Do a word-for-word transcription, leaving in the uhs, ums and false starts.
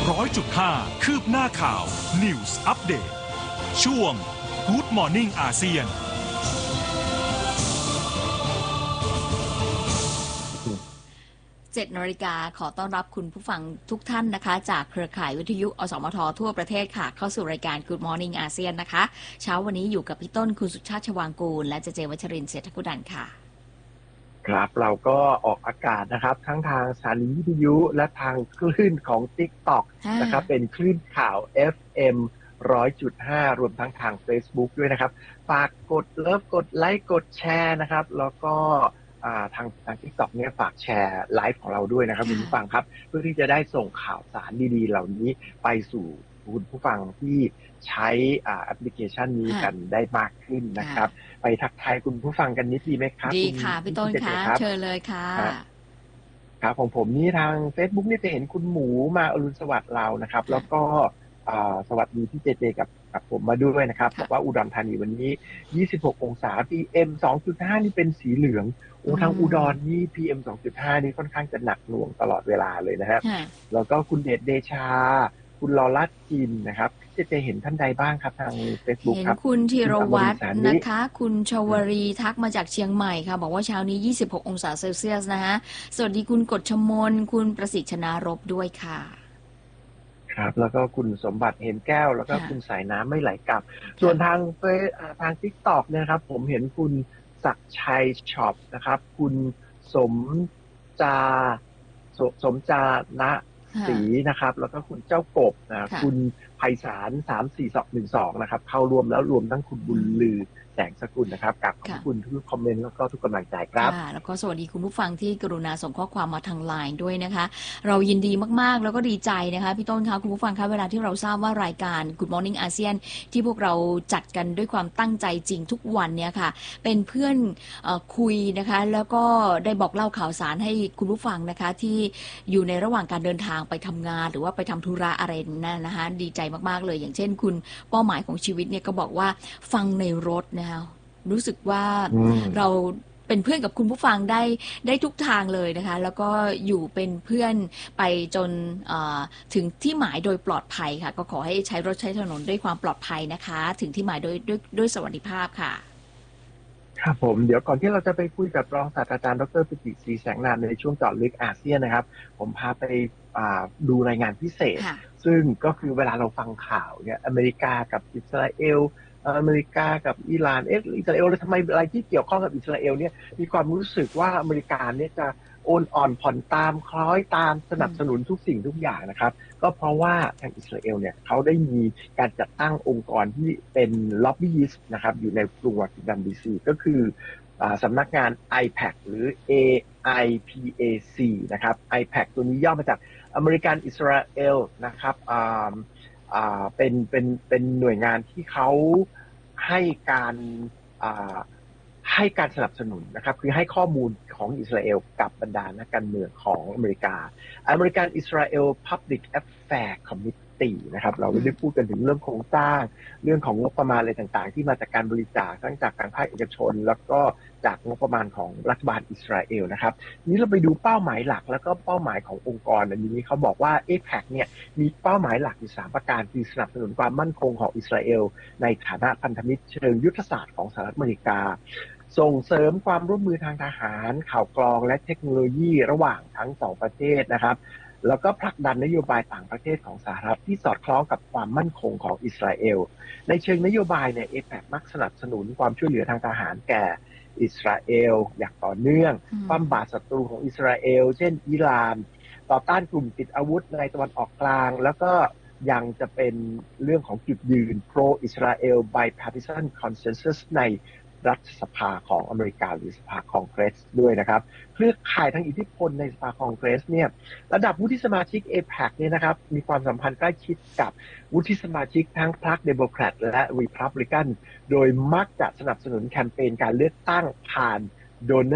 ร้อยจุดห้าคืบหน้าข่าว News Update ช่วง Good Morning อาเซียนเจ็ดนาฬิกาขอต้อนรับคุณผู้ฟังทุกท่านนะคะจากเครือข่ายวิทยุอสมททั่วประเทศค่ะเข้าสู่รายการ Good Morning อาเซียนนะคะเช้าวันนี้อยู่กับพี่ต้นคุณสุชาติชวางกูลและเจเจวัชรินทร์เศรษฐกุดันค่ะครับเราก็ออกอากาศนะครับทั้งทางสถานีวิทยุและทางคลื่นของ TikTok นะครับเป็นคลื่นข่าว เอฟ เอ็ม หนึ่งร้อยจุดห้า รวมทั้งทาง Facebook ด้วยนะครับฝากกดเลิฟกดไลค์กดแชร์นะครับแล้วก็ทางทาง TikTok เนี่ยฝากแชร์ไลฟ์ของเราด้วยนะครับคุณผู้ฟังครับเพื่อที่จะได้ส่งข่าวสารดีๆเหล่านี้ไปสู่คุณผู้ฟังที่ใช้แอปพลิเคชันนี้กันได้มากขึ้นนะครับไปทักทายคุณผู้ฟังกันนิดดีไหมครับดีค่ะพี่ต้นค่ะเชิญเลยค่ะครับของผมนี่ทาง Facebook นี่จะเห็นคุณหมูมาอรุณสวัสดิ์เรานะครับแล้วก็สวัสดีพี่เจเจกับกับผมมาด้วยนะครับบอกว่าอุดรธานีวันนี้ยี่สิบหกองศา พี เอ็ม สองจุดห้า นี่เป็นสีเหลืองโอ้ทางอุดรนี่ พี เอ็ม สองจุดห้า นี่ค่อนข้างจะหนักหน่วงตลอดเวลาเลยนะครับแล้วก็คุณเดชเดชาคุณลอลัดจินนะครับจะจะเห็นท่านใดบ้างครับทาง Facebook ครับเห็นคุณธีรวัฒน์นะคะคุณชวรีทักมาจากเชียงใหม่ค่ะบอกว่าเช้านี้ยี่สิบหกองศาเซลเซียสนะคะสวัสดีคุณกฎชมนคุณประสิทธิ์ชนารบด้วยค่ะครับแล้วก็คุณสมบัติเห็นแก้วแล้วก็คุณสายน้ำไม่ไหลกลับส่วนทางเฟซทาง TikTok เนี่ยครับผมเห็นคุณศักชัยช็อปนะครับคุณสมจาสมจานะสีนะครับแล้วก็คุณเจ้ากบนะคุณไพศาลสามสี่สองหนึ่งสองนะครับเข้ารวมแล้วรวมทั้งคุณบุญลือแสงสกุลนะครับกับขอบคุณทุกคอมเมนต์แล้วก็ทุกกำลังใจครับแล้วก็สวัสดีคุณผู้ฟังที่กรุณาส่งข้อความมาทางไลน์ด้วยนะคะเรายินดีมากๆแล้วก็ดีใจนะคะพี่ต้นคะคุณผู้ฟังคะเวลาที่เราทราบว่ารายการ Good Morning อาเซียนที่พวกเราจัดกันด้วยความตั้งใจจริงทุกวันเนี่ยค่ะเป็นเพื่อนเอ่อคุยนะคะแล้วก็ได้บอกเล่าข่าวสารให้คุณผู้ฟังนะคะที่อยู่ในระหว่างการเดินทางไปทำงานหรือว่าไปทำธุระอะไรนั่นนะคะดีใจมากๆเลยอย่างเช่นคุณเป้าหมายของชีวิตเนี่ยก็บอกว่าฟังในรถนะคะรู้สึกว่าเราเป็นเพื่อนกับคุณผู้ฟังได้ได้ทุกทางเลยนะคะแล้วก็อยู่เป็นเพื่อนไปจนถึงที่หมายโดยปลอดภัยค่ะก็ขอให้ใช้รถใช้ถนนด้วยความปลอดภัยนะคะถึงที่หมายโดยด้วยด้วยสวัสดิภาพค่ะครับผมเดี๋ยวก่อนที่เราจะไปคุยกับรองศาสตราจารย์ดร.ปิติ ศรีแสงนามในช่วงเจาะลึกอาเซียนนะครับผมพาไปดูรายงานพิเศษซึ่งก็คือเวลาเราฟังข่าวเนี่ยอเมริกากับอิสราเอลอเมริกากับอิหร่านเอ๊ะอิสราเอลทำไมอะไรที่เกี่ยวข้องกับอิสราเอลเนี่ยมีความรู้สึกว่าอเมริกาเนี่ยจะโอนอ่อนผ่อนตามคล้อยตามสนับสนุนทุกสิ่งทุกอย่างนะครับก็เพราะว่าทางอิสราเอลเนี่ยเขาได้มีการจัดตั้งองค์กรที่เป็นล็อบบี้ยิสต์นะครับอยู่ในกรุงวอชิงตันดีซีก็คือสำนักงาน ไอ แพค หรือ เอ ไอ พี เอ ซี นะครับ ไอ แพค ตัวนี้ย่อมาจากอเมริกันอิสราเอลนะครับอ่าอ่าเป็นเป็นเป็นหน่วยงานที่เขาให้การให้การสนับสนุนนะครับคือให้ข้อมูลของอิสราเอลกับบรรดานักการเมืองของอเมริกา American Israel Public Affairs Committee นะครับเราไม่ได้พูดกันถึงเรื่องโครงสร้างเรื่องของงบประมาณอะไรต่างๆที่มาจากการบริจาคทั้งจากทางภาคเอกชนแล้วก็จากงบประมาณของรัฐบาลอิสราเอลนะครับนี้เราไปดูเป้าหมายหลักแล้วก็เป้าหมายขององค์กรอันนี้เขาบอกว่า เอ แพค เนี่ยมีเป้าหมายหลักอยู่สามประการคือสนับสนุนความมั่นคงของอิสราเอลในฐานะพันธมิตรเชิงยุทธศาสตร์ของสหรัฐอเมริกาส่งเสริมความร่วมมือทางทหารข่าวกรองและเทคโนโลยีระหว่างทั้งสองประเทศนะครับแล้วก็ผลักดันนโยบายต่างประเทศของสหรัฐที่สอดคล้องกับความมั่นคงของอิสราเอลในเชิงนโยบายเนี่ย เอ แพค มักสนับสนุนความช่วยเหลือทางทหารแก่อิสราเอลอย่างต่อเนื่องคว่ำบาตรศัตรูของอิสราเอลเช่นอิหร่านต่อต้านกลุ่มติดอาวุธในตะวันออกกลางแล้วก็ยังจะเป็นเรื่องของจุดยืน pro Israel bipartisan consensus ในรัฐสภาของอเมริกาหรือสภาคองเกรสด้วยนะครับเครือข่ายทางอิทธิพลในสภาคองเกรสเนี่ยระดับวุฒิสมาชิก เอ แพค เนี่ยนะครับมีความสัมพันธ์ใกล้ชิดกับวุฒิสมาชิกทั้งพรรคเดโมแครตและรีพับลิกันโดยมักจะสนับสนุนแคมเปญการเลือกตั้งผ่านโดน